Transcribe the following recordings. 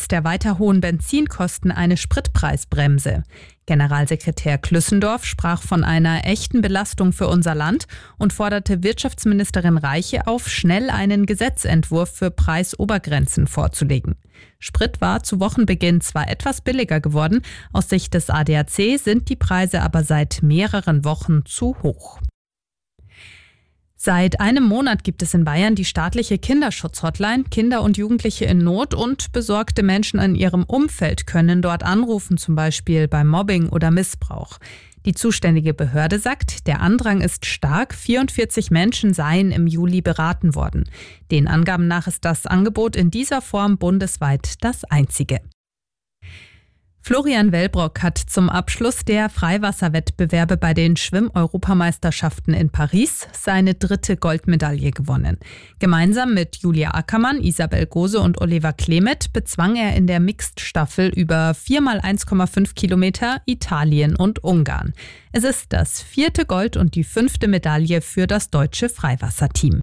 angesichts der weiter hohen Benzinkosten eine Spritpreisbremse. Generalsekretär Klüssendorf sprach von einer echten Belastung für unser Land und forderte Wirtschaftsministerin Reiche auf, schnell einen Gesetzentwurf für Preisobergrenzen vorzulegen. Sprit war zu Wochenbeginn zwar etwas billiger geworden, aus Sicht des ADAC sind die Preise aber seit mehreren Wochen zu hoch. Seit einem Monat gibt es in Bayern die staatliche Kinderschutz-Hotline. Kinder und Jugendliche in Not und besorgte Menschen in ihrem Umfeld können dort anrufen, zum Beispiel bei Mobbing oder Missbrauch. Die zuständige Behörde sagt, der Andrang ist stark. 44 Menschen seien im Juli beraten worden. Den Angaben nach ist das Angebot in dieser Form bundesweit das einzige. Florian Wellbrock hat zum Abschluss der Freiwasserwettbewerbe bei den Schwimm-Europameisterschaften in Paris seine 3. Goldmedaille gewonnen. Gemeinsam mit Julia Ackermann, Isabel Gose und Oliver Klemet bezwang er in der Mixed-Staffel über 4x1,5 Kilometer Italien und Ungarn. Es ist das 4. Gold und die 5. Medaille für das deutsche Freiwasserteam.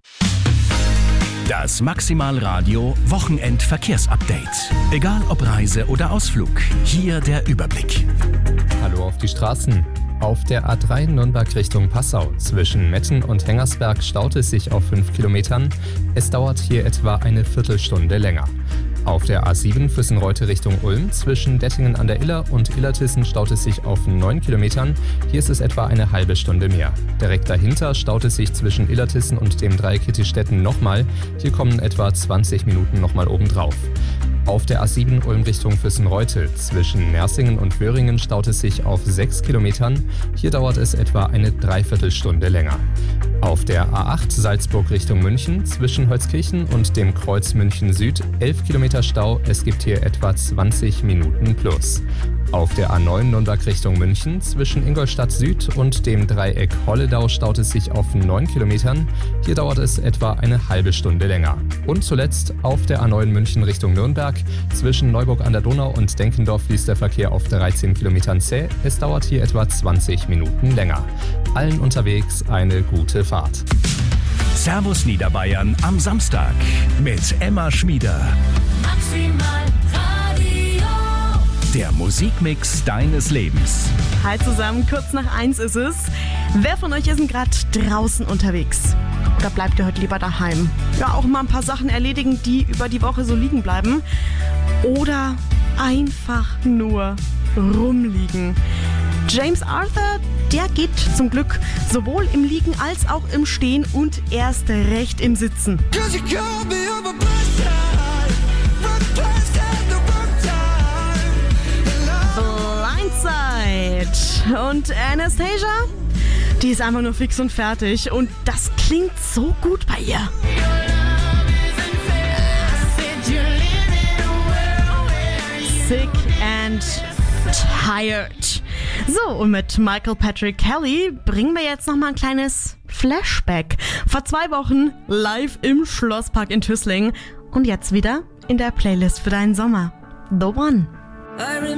Das Maximalradio Wochenendverkehrsupdate. Egal ob Reise oder Ausflug, hier der Überblick. Hallo auf die Straßen. Auf der A3 Nürnberg Richtung Passau zwischen Metten und Hengersberg staut es sich auf 5 Kilometern. Es dauert hier etwa eine Viertelstunde länger. Auf der A7 Füssenreute Richtung Ulm zwischen Dettingen an der Iller und Illertissen staut es sich auf 9 Kilometern. Hier ist es etwa eine halbe Stunde mehr. Direkt dahinter staut es sich zwischen Illertissen und dem Dreieck Hittistetten nochmal. Hier kommen etwa 20 Minuten nochmal obendrauf. Auf der A7 Ulm Richtung Füssenreute zwischen Nersingen und Wöhringen staut es sich auf 6 Kilometern. Hier dauert es etwa eine Dreiviertelstunde länger. Auf der A8 Salzburg Richtung München zwischen Holzkirchen und dem Kreuz München Süd 11 Kilometer Stau. Es gibt hier etwa 20 Minuten plus. Auf der A9 Nürnberg Richtung München zwischen Ingolstadt Süd und dem Dreieck Holledau staut es sich auf 9 Kilometern. Hier dauert es etwa eine halbe Stunde länger. Und zuletzt auf der A9 München Richtung Nürnberg zwischen Neuburg an der Donau und Denkendorf fließt der Verkehr auf 13 Kilometern zäh. Es dauert hier etwa 20 Minuten länger. Allen unterwegs eine gute Fahrt. Servus Niederbayern am Samstag mit Emma Schmieder. Maximal Radio. Der Musikmix deines Lebens. Hi zusammen, kurz nach 1 ist es. Wer von euch ist denn gerade draußen unterwegs? Oder bleibt ihr heute lieber daheim? Ja, auch mal ein paar Sachen erledigen, die über die Woche so liegen bleiben. Oder einfach nur rumliegen. James Arthur, der geht zum Glück sowohl im Liegen als auch im Stehen und erst recht im Sitzen. Blindside und Anastasia, die ist einfach nur fix und fertig und das klingt so gut bei ihr. Sick and Tired. So, und mit Michael Patrick Kelly bringen wir jetzt nochmal ein kleines Flashback. Vor 2 Wochen live im Schlosspark in Tüßling und jetzt wieder in der Playlist für deinen Sommer. The One.